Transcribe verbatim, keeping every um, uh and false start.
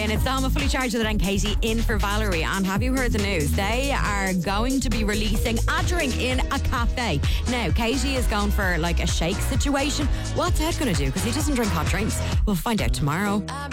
in. It's the home of Fully Charged with and Katie in for Valerie. And have you heard the news? They are going to be releasing a drink in a cafe. Now, Katie is going for like a shake situation. What's Ed going to do? Because he doesn't drink hot drinks. We'll find out tomorrow.